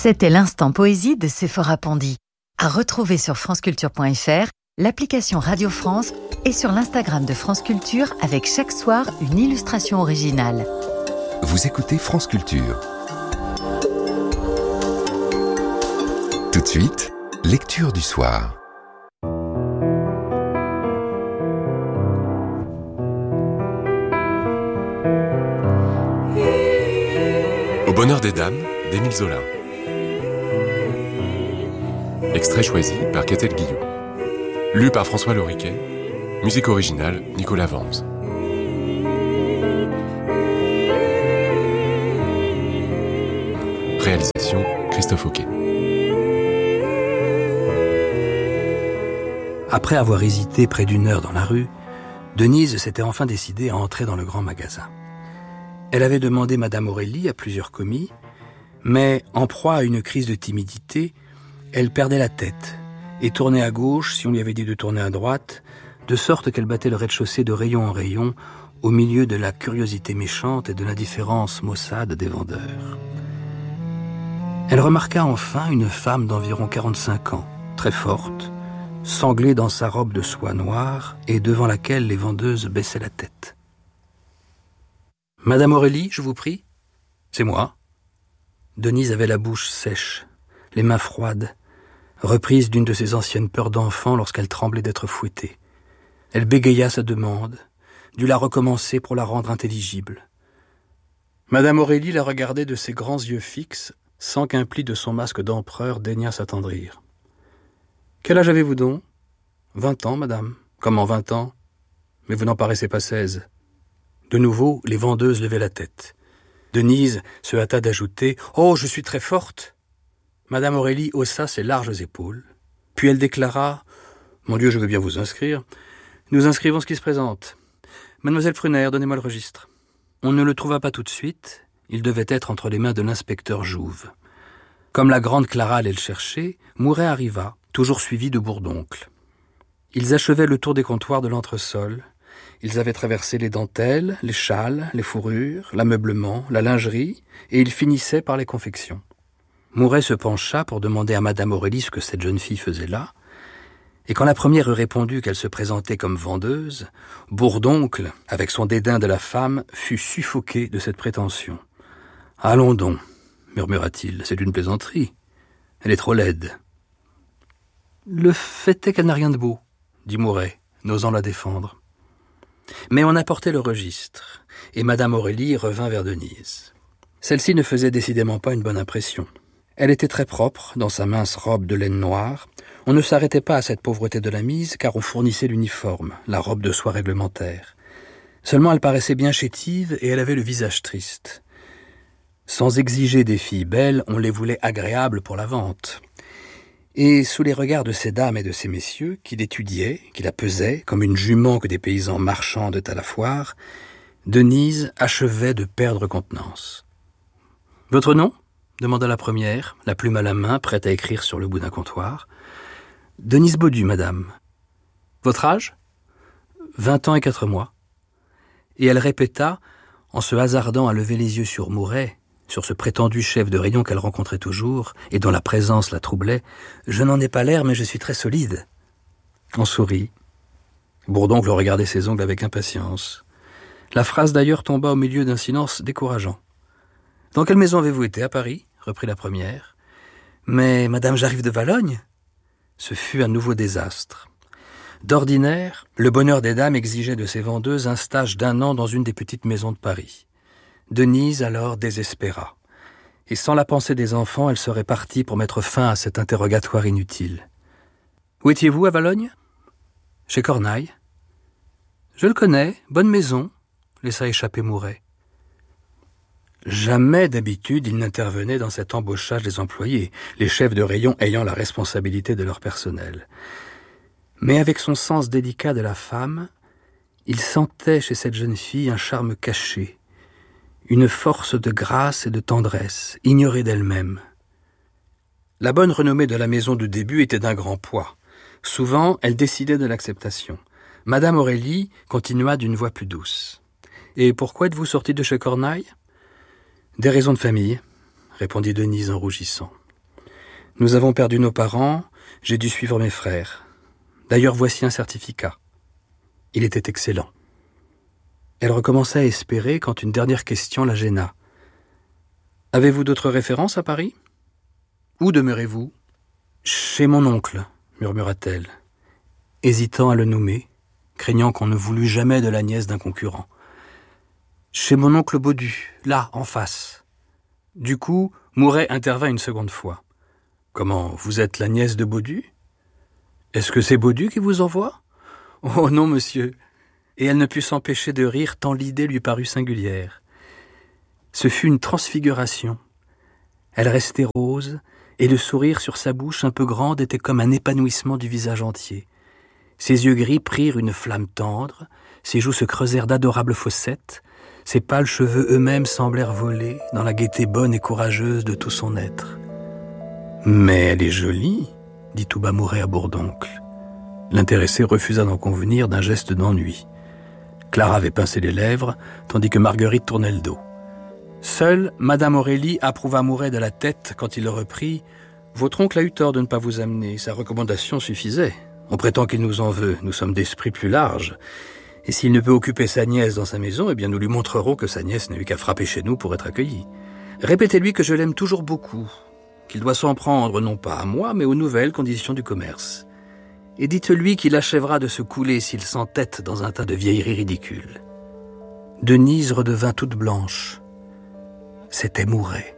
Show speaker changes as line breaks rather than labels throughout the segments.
C'était l'instant poésie de Séphora Pondy. À retrouver sur franceculture.fr, l'application Radio France et sur l'Instagram de France Culture avec chaque soir une illustration originale.
Vous écoutez France Culture. Tout de suite, lecture du soir.
Au bonheur des dames, d'Émile Zola. Extrait choisi par Catel Guillot. Lu par François Loriquet. Musique originale, Nicolas Vamps. Réalisation, Christophe Auquet.
Après avoir hésité près d'1 heure dans la rue, Denise s'était enfin décidée à entrer dans le grand magasin. Elle avait demandé Madame Aurélie à plusieurs commis, mais en proie à une crise de timidité, elle perdait la tête et tournait à gauche si on lui avait dit de tourner à droite, de sorte qu'elle battait le rez-de-chaussée de rayon en rayon au milieu de la curiosité méchante et de l'indifférence maussade des vendeurs. Elle remarqua enfin une femme d'environ 45 ans, très forte, sanglée dans sa robe de soie noire et devant laquelle les vendeuses baissaient la tête. « Madame Aurélie, je vous prie ?»« C'est moi. » Denise avait la bouche sèche, les mains froides, reprise d'une de ses anciennes peurs d'enfant lorsqu'elle tremblait d'être fouettée. Elle bégaya sa demande, dut la recommencer pour la rendre intelligible. Madame Aurélie la regardait de ses grands yeux fixes, sans qu'un pli de son masque d'empereur daignât s'attendrir. « Quel âge avez-vous donc ?»« 20 ans, madame. »« Comment 20 ans ? Mais vous n'en paraissez pas 16. » De nouveau, les vendeuses levaient la tête. Denise se hâta d'ajouter « Oh, je suis très forte !» Madame Aurélie haussa ses larges épaules. Puis elle déclara « Mon Dieu, je veux bien vous inscrire. Nous inscrivons ce qui se présente. Mademoiselle Prunaire, donnez-moi le registre. » On ne le trouva pas tout de suite. Il devait être entre les mains de l'inspecteur Jouve. Comme la grande Clara allait le chercher, Mouret arriva, toujours suivi de Bourdoncle. Ils achevaient le tour des comptoirs de l'entresol. Ils avaient traversé les dentelles, les châles, les fourrures, l'ameublement, la lingerie, et ils finissaient par les confections. Mouret se pencha pour demander à Madame Aurélie ce que cette jeune fille faisait là, et quand la première eut répondu qu'elle se présentait comme vendeuse, Bourdoncle, avec son dédain de la femme, fut suffoqué de cette prétention. « Allons donc, murmura-t-il, c'est une plaisanterie. Elle est trop laide. »« Le fait est qu'elle n'a rien de beau, » dit Mouret, n'osant la défendre. Mais on apportait le registre, et Madame Aurélie revint vers Denise. Celle-ci ne faisait décidément pas une bonne impression. Elle était très propre, dans sa mince robe de laine noire. On ne s'arrêtait pas à cette pauvreté de la mise, car on fournissait l'uniforme, la robe de soie réglementaire. Seulement elle paraissait bien chétive, et elle avait le visage triste. Sans exiger des filles belles, on les voulait agréables pour la vente. Et sous les regards de ces dames et de ces messieurs, qui l'étudiaient, qui la pesaient, comme une jument que des paysans marchandent à la foire, Denise achevait de perdre contenance. « Votre nom ?» demanda la première, la plume à la main, prête à écrire sur le bout d'un comptoir. « Denise Baudu, madame. »« Votre âge ?»« 20 ans et 4 mois. » Et elle répéta, en se hasardant à lever les yeux sur Mouret, sur ce prétendu chef de rayon qu'elle rencontrait toujours, et dont la présence la troublait, « Je n'en ai pas l'air, mais je suis très solide. » On sourit. Bourdoncle regardait ses ongles avec impatience. La phrase d'ailleurs tomba au milieu d'un silence décourageant. « Dans quelle maison avez-vous été, à Paris ?» reprit la première. « Mais, madame, j'arrive de Valognes. » Ce fut un nouveau désastre. D'ordinaire, le bonheur des dames exigeait de ses vendeuses un stage d'1 an dans une des petites maisons de Paris. Denise alors désespéra. Et sans la pensée des enfants, elle serait partie pour mettre fin à cet interrogatoire inutile. « Où étiez-vous à Valognes ?»« Chez Cornaille. »« Je le connais, bonne maison, » laissa échapper Mouret. Jamais d'habitude il n'intervenait dans cet embauchage des employés, les chefs de rayon ayant la responsabilité de leur personnel. Mais avec son sens délicat de la femme, il sentait chez cette jeune fille un charme caché, une force de grâce et de tendresse, ignorée d'elle-même. La bonne renommée de la maison de début était d'un grand poids. Souvent, elle décidait de l'acceptation. Madame Aurélie continua d'une voix plus douce. « Et pourquoi êtes-vous sortie de chez Cornaille ?»« Des raisons de famille, » répondit Denise en rougissant. Nous avons perdu nos parents, j'ai dû suivre mes frères. D'ailleurs, voici un certificat. Il était excellent. Elle recommença à espérer quand une dernière question la gêna. « Avez-vous d'autres références à Paris ? Où demeurez-vous ?»« Chez mon oncle, murmura-t-elle, hésitant à le nommer, craignant qu'on ne voulût jamais de la nièce d'un concurrent. « Chez mon oncle Baudu, là, en face. » Du coup, Mouret intervint une seconde fois. « Comment, vous êtes la nièce de Baudu ? Est-ce que c'est Baudu qui vous envoie ? » ?»« Oh non, monsieur. » Et elle ne put s'empêcher de rire tant l'idée lui parut singulière. Ce fut une transfiguration. Elle restait rose, et le sourire sur sa bouche un peu grande était comme un épanouissement du visage entier. Ses yeux gris prirent une flamme tendre, ses joues se creusèrent d'adorables fossettes, ses pâles cheveux eux-mêmes semblèrent voler dans la gaieté bonne et courageuse de tout son être. « Mais elle est jolie !» dit tout bas Mouret à Bourdoncle. L'intéressé refusa d'en convenir d'un geste d'ennui. Clara avait pincé les lèvres, tandis que Marguerite tournait le dos. Seule, Madame Aurélie approuva Mouret de la tête quand il le reprit. « Votre oncle a eu tort de ne pas vous amener, sa recommandation suffisait. On prétend qu'il nous en veut, nous sommes d'esprit plus large. Et s'il ne peut occuper sa nièce dans sa maison, eh bien nous lui montrerons que sa nièce n'a eu qu'à frapper chez nous pour être accueillie. Répétez-lui que je l'aime toujours beaucoup, qu'il doit s'en prendre non pas à moi, mais aux nouvelles conditions du commerce. Et dites-lui qu'il achèvera de se couler s'il s'entête dans un tas de vieilleries ridicules. » Denise redevint toute blanche. C'était Mouret.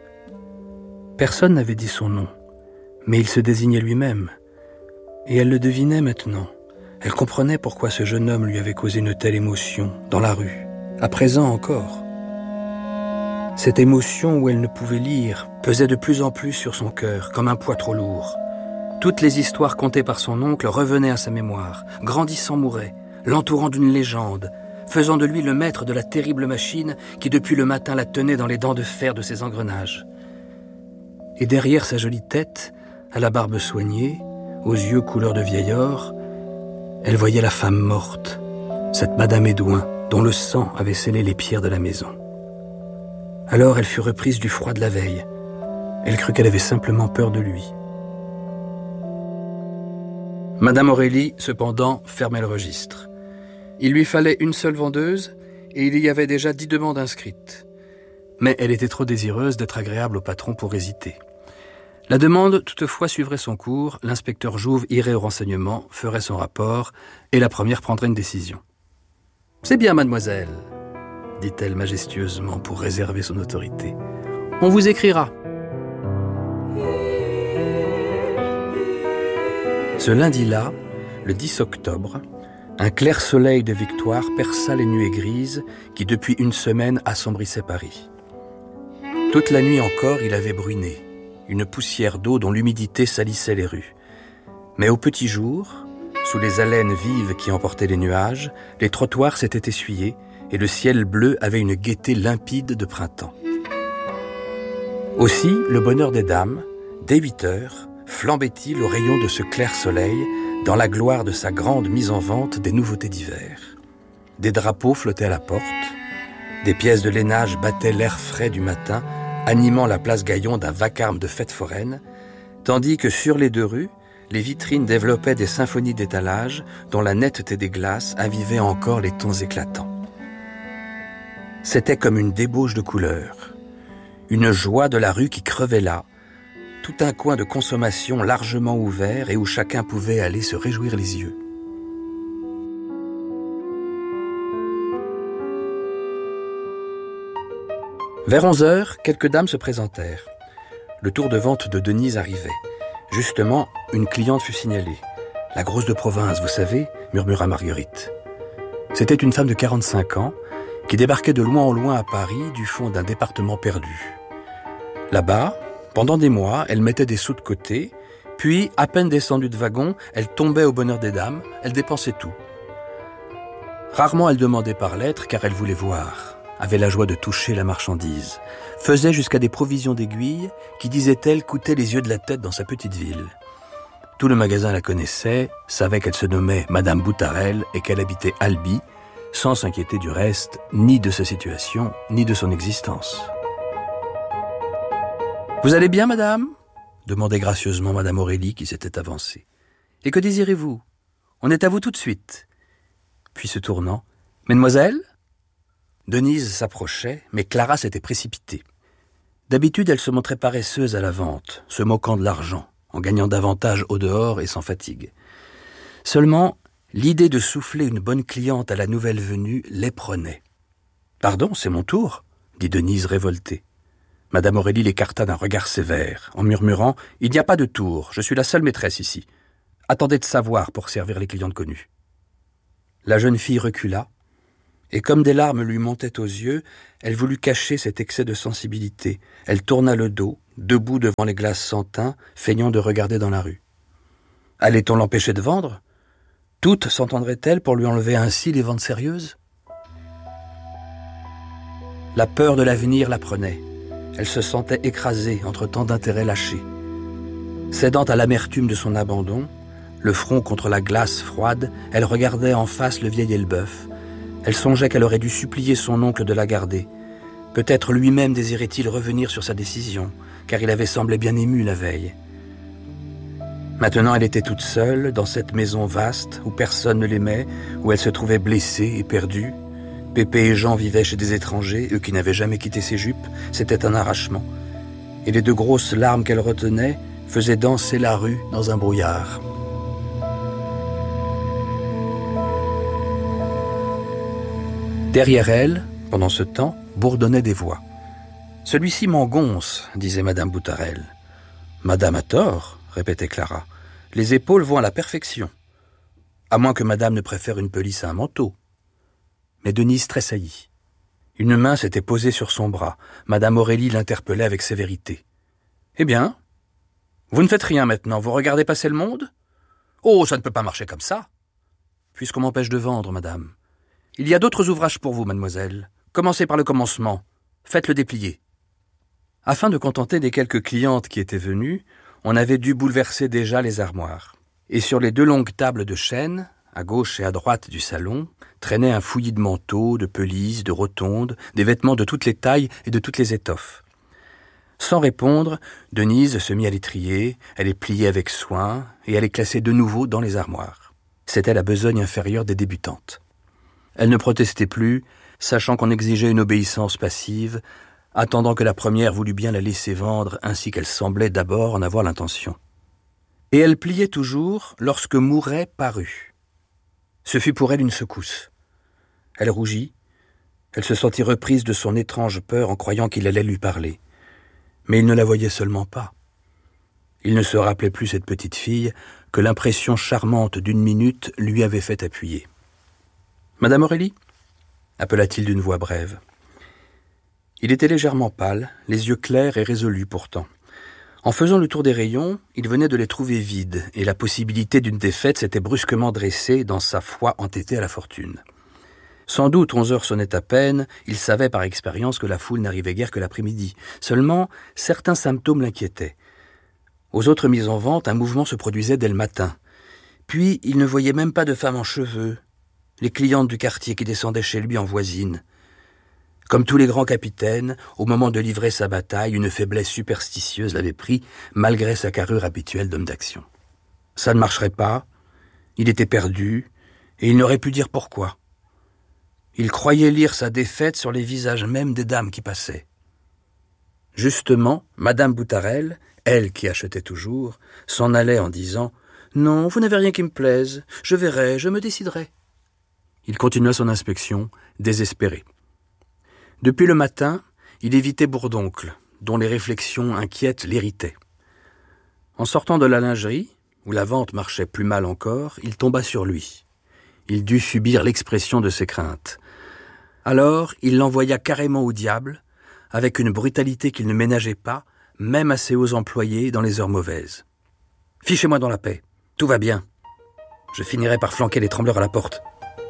Personne n'avait dit son nom, mais il se désignait lui-même. Et elle le devinait maintenant. Elle comprenait pourquoi ce jeune homme lui avait causé une telle émotion, dans la rue, à présent encore. Cette émotion où elle ne pouvait lire pesait de plus en plus sur son cœur, comme un poids trop lourd. Toutes les histoires contées par son oncle revenaient à sa mémoire, grandissant Mouret, l'entourant d'une légende, faisant de lui le maître de la terrible machine qui depuis le matin la tenait dans les dents de fer de ses engrenages. Et derrière sa jolie tête, à la barbe soignée, aux yeux couleur de vieil or, elle voyait la femme morte, cette Madame Édouin, dont le sang avait scellé les pierres de la maison. Alors elle fut reprise du froid de la veille. Elle crut qu'elle avait simplement peur de lui. Madame Aurélie, cependant, fermait le registre. Il lui fallait une seule vendeuse, et il y avait déjà 10 demandes inscrites. Mais elle était trop désireuse d'être agréable au patron pour hésiter. La demande, toutefois, suivrait son cours, l'inspecteur Jouve irait au renseignement, ferait son rapport, et la première prendrait une décision. « C'est bien, mademoiselle, » dit-elle majestueusement pour réserver son autorité. « On vous écrira. » Ce lundi-là, le 10 octobre, un clair soleil de victoire perça les nuées grises qui, depuis une semaine, assombrissaient Paris. Toute la nuit encore, il avait bruiné, une poussière d'eau dont l'humidité salissait les rues. Mais au petit jour, sous les haleines vives qui emportaient les nuages, les trottoirs s'étaient essuyés et le ciel bleu avait une gaieté limpide de printemps. Aussi, le bonheur des dames, dès 8 heures, flambait-il au rayon de ce clair soleil, dans la gloire de sa grande mise en vente des nouveautés d'hiver. Des drapeaux flottaient à la porte, des pièces de lainage battaient l'air frais du matin, animant la place Gaillon d'un vacarme de fêtes foraines, tandis que sur les 2 rues, les vitrines développaient des symphonies d'étalage dont la netteté des glaces avivait encore les tons éclatants. C'était comme une débauche de couleurs, une joie de la rue qui crevait là, tout un coin de consommation largement ouvert et où chacun pouvait aller se réjouir les yeux. Vers 11 heures, quelques dames se présentèrent. Le tour de vente de Denise arrivait. Justement, une cliente fut signalée. « La grosse de province, vous savez » murmura Marguerite. C'était une femme de 45 ans qui débarquait de loin en loin à Paris du fond d'un département perdu. Là-bas, pendant des mois, elle mettait des sous de côté, puis, à peine descendue de wagon, elle tombait au bonheur des dames, elle dépensait tout. Rarement elle demandait par lettre, car elle voulait voir, avait la joie de toucher la marchandise, faisait jusqu'à des provisions d'aiguilles qui, disait-elle, coûtaient les yeux de la tête dans sa petite ville. Tout le magasin la connaissait, savait qu'elle se nommait Madame Boutarel et qu'elle habitait Albi, sans s'inquiéter du reste, ni de sa situation, ni de son existence. « Vous allez bien, madame » demandait gracieusement Madame Aurélie qui s'était avancée. « Et que désirez-vous ? On est à vous tout de suite. » Puis se tournant, « Mesdemoiselles ?» Denise s'approchait, mais Clara s'était précipitée. D'habitude, elle se montrait paresseuse à la vente, se moquant de l'argent, en gagnant davantage au dehors et sans fatigue. Seulement, l'idée de souffler une bonne cliente à la nouvelle venue l'éprenait. « Pardon, c'est mon tour ?» dit Denise révoltée. Madame Aurélie l'écarta d'un regard sévère, en murmurant « Il n'y a pas de tour, je suis la seule maîtresse ici. Attendez de savoir pour servir les clientes connues. » La jeune fille recula, et comme des larmes lui montaient aux yeux, elle voulut cacher cet excès de sensibilité. Elle tourna le dos, debout devant les glaces sans teint, feignant de regarder dans la rue. Allait-on l'empêcher de vendre ? Toutes s'entendraient-elles pour lui enlever ainsi les ventes sérieuses ? La peur de l'avenir la prenait. Elle se sentait écrasée entre tant d'intérêts lâchés. Cédant à l'amertume de son abandon, le front contre la glace froide, elle regardait en face le vieil Elbeuf. Elle songeait qu'elle aurait dû supplier son oncle de la garder. Peut-être lui-même désirait-il revenir sur sa décision, car il avait semblé bien ému la veille. Maintenant, elle était toute seule, dans cette maison vaste, où personne ne l'aimait, où elle se trouvait blessée et perdue. Pépé et Jean vivaient chez des étrangers, eux qui n'avaient jamais quitté ses jupes. C'était un arrachement. Et les 2 grosses larmes qu'elle retenait faisaient danser la rue dans un brouillard. Derrière elle, pendant ce temps, bourdonnaient des voix. « Celui-ci m'engonce », disait Madame Boutarel. « Madame a tort », répétait Clara. « Les épaules vont à la perfection. À moins que Madame ne préfère une pelisse à un manteau. » Mais Denise tressaillit. Une main s'était posée sur son bras. Madame Aurélie l'interpellait avec sévérité. « Eh bien, vous ne faites rien maintenant, vous regardez passer le monde ? Oh, ça ne peut pas marcher comme ça. Puisqu'on m'empêche de vendre, madame. Il y a d'autres ouvrages pour vous, mademoiselle. Commencez par le commencement. Faites-le déplier. » Afin de contenter des quelques clientes qui étaient venues, on avait dû bouleverser déjà les armoires. Et sur les 2 longues tables de chêne, à gauche et à droite du salon, traînait un fouillis de manteaux, de pelisses, de rotondes, des vêtements de toutes les tailles et de toutes les étoffes. Sans répondre, Denise se mit à les trier, elle les pliait avec soin et à les classer de nouveau dans les armoires. C'était la besogne inférieure des débutantes. Elle ne protestait plus, sachant qu'on exigeait une obéissance passive, attendant que la première voulût bien la laisser vendre ainsi qu'elle semblait d'abord en avoir l'intention. Et elle pliait toujours lorsque Mouret parut. Ce fut pour elle une secousse. Elle rougit, elle se sentit reprise de son étrange peur en croyant qu'il allait lui parler. Mais il ne la voyait seulement pas. Il ne se rappelait plus cette petite fille que l'impression charmante d'1 minute lui avait fait appuyer. « Madame Aurélie » appela-t-il d'une voix brève. Il était légèrement pâle, les yeux clairs et résolus pourtant. En faisant le tour des rayons, il venait de les trouver vides, et la possibilité d'une défaite s'était brusquement dressée dans sa foi entêtée à la fortune. Sans doute 11 heures sonnaient à peine, il savait par expérience que la foule n'arrivait guère que l'après-midi. Seulement, certains symptômes l'inquiétaient. Aux autres mises en vente, un mouvement se produisait dès le matin. Puis, il ne voyait même pas de femmes en cheveux, les clientes du quartier qui descendaient chez lui en voisine. Comme tous les grands capitaines, au moment de livrer sa bataille, une faiblesse superstitieuse l'avait pris, malgré sa carrure habituelle d'homme d'action. Ça ne marcherait pas, il était perdu, et il n'aurait pu dire pourquoi. Il croyait lire sa défaite sur les visages mêmes des dames qui passaient. Justement, Madame Boutarel, elle qui achetait toujours, s'en allait en disant « Non, vous n'avez rien qui me plaise, je verrai, je me déciderai. » Il continua son inspection, désespéré. Depuis le matin, il évitait Bourdoncle, dont les réflexions inquiètes l'irritaient. En sortant de la lingerie, où la vente marchait plus mal encore, il tomba sur lui. Il dut subir l'expression de ses craintes. Alors, il l'envoya carrément au diable, avec une brutalité qu'il ne ménageait pas, même à ses hauts employés dans les heures mauvaises. « Fichez-moi dans la paix, tout va bien. Je finirai par flanquer les trembleurs à la porte. »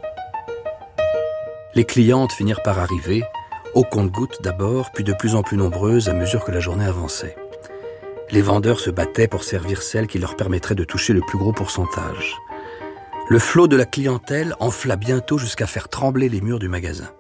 Les clientes finirent par arriver, au compte-gouttes d'abord, puis de plus en plus nombreuses à mesure que la journée avançait. Les vendeurs se battaient pour servir celles qui leur permettraient de toucher le plus gros pourcentage. Le flot de la clientèle enfla bientôt jusqu'à faire trembler les murs du magasin.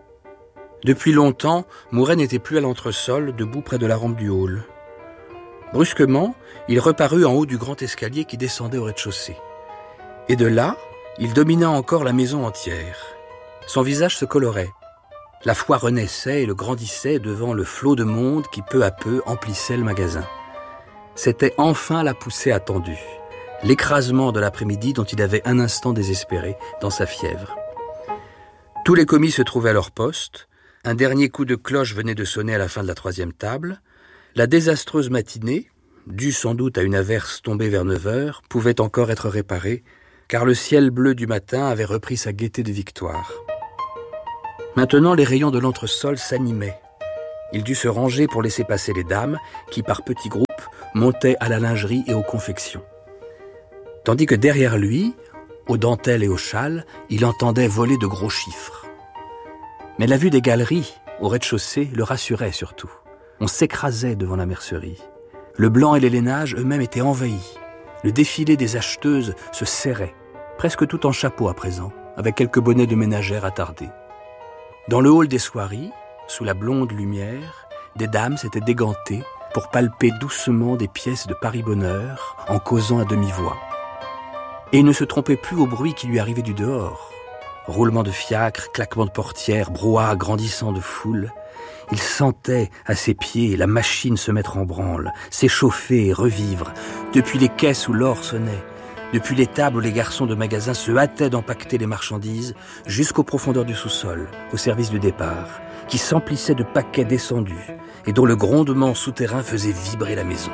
Depuis longtemps, Mouret n'était plus à l'entresol, debout près de la rampe du hall. Brusquement, il reparut en haut du grand escalier qui descendait au rez-de-chaussée. Et de là, il domina encore la maison entière. Son visage se colorait. La foi renaissait et le grandissait devant le flot de monde qui peu à peu emplissait le magasin. C'était enfin la poussée attendue, l'écrasement de l'après-midi dont il avait un instant désespéré dans sa fièvre. Tous les commis se trouvaient à leur poste, un dernier coup de cloche venait de sonner à la fin de la 3e table, la désastreuse matinée, due sans doute à une averse tombée vers 9h, pouvait encore être réparée, car le ciel bleu du matin avait repris sa gaieté de victoire. Maintenant, les rayons de l'entresol s'animaient. Il dut se ranger pour laisser passer les dames, qui par petits groupes montaient à la lingerie et aux confections. Tandis que derrière lui, aux dentelles et aux châles, il entendait voler de gros chiffres. Mais la vue des galeries, au rez-de-chaussée, le rassurait surtout. On s'écrasait devant la mercerie. Le blanc et les lainages eux-mêmes étaient envahis. Le défilé des acheteuses se serrait, presque tout en chapeau à présent, avec quelques bonnets de ménagères attardés. Dans le hall des soieries, sous la blonde lumière, des dames s'étaient dégantées pour palper doucement des pièces de Paris-Bonheur en causant à demi-voix. Et il ne se trompait plus au bruit qui lui arrivait du dehors. Roulement de fiacre, claquement de portière, brouhaha grandissant de foule. Il sentait à ses pieds la machine se mettre en branle, s'échauffer et revivre, depuis les caisses où l'or sonnait, depuis les tables où les garçons de magasin se hâtaient d'empaqueter les marchandises, jusqu'aux profondeurs du sous-sol, au service du départ, qui s'emplissait de paquets descendus et dont le grondement souterrain faisait vibrer la maison.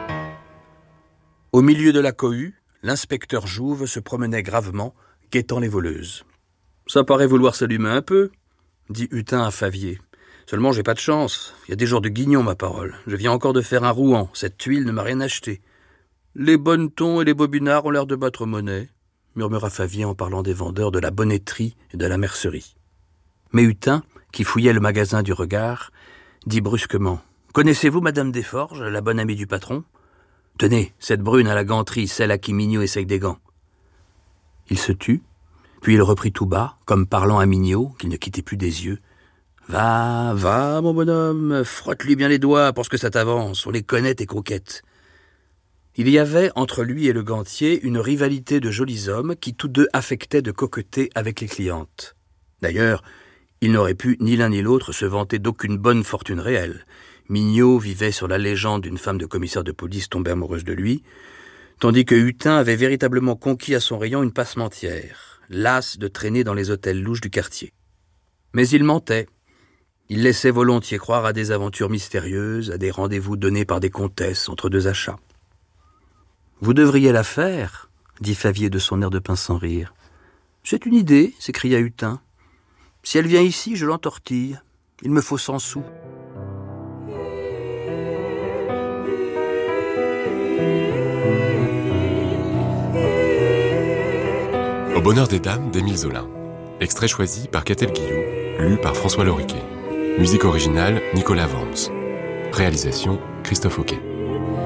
Au milieu de la cohue, l'inspecteur Jouve se promenait gravement, guettant les voleuses. « Ça paraît vouloir s'allumer un peu », dit Hutin à Favier. « Seulement, j'ai pas de chance. Il y a des jours de guignon, ma parole. Je viens encore de faire un Rouen. Cette tuile ne m'a rien acheté. » « Les bonnetons et les bobinards ont l'air de battre monnaie, » murmura Favier en parlant des vendeurs de la bonnetterie et de la mercerie. Mais Hutin, qui fouillait le magasin du regard, dit brusquement « Connaissez-vous Madame Desforges, la bonne amie du patron ? Tenez, cette brune à la ganterie, celle à qui Mignot essaye des gants. » Il se tut, puis il reprit tout bas, comme parlant à Mignot, qu'il ne quittait plus des yeux. « Va, va, mon bonhomme, frotte-lui bien les doigts pour que ça t'avance, on les connaît tes croquettes. » Il y avait entre lui et le gantier une rivalité de jolis hommes qui tous deux affectaient de coqueter avec les clientes. D'ailleurs, ils n'auraient pu ni l'un ni l'autre se vanter d'aucune bonne fortune réelle. Mignot vivait sur la légende d'une femme de commissaire de police tombée amoureuse de lui, tandis que Hutin avait véritablement conquis à son rayon une passementière, lasse de traîner dans les hôtels louches du quartier. Mais il mentait. Il laissait volontiers croire à des aventures mystérieuses, à des rendez-vous donnés par des comtesses entre deux achats. « Vous devriez la faire, » dit Favier de son air de pince sans rire. « C'est une idée, » s'écria Hutin. « Si elle vient ici, je l'entortille. Il me faut 100 sous. »
Au bonheur des dames d'Émile Zola. Extrait choisi par Catel Guillou, lu par François Loriquet. Musique originale, Nicolas Vams. Réalisation, Christophe Auquet.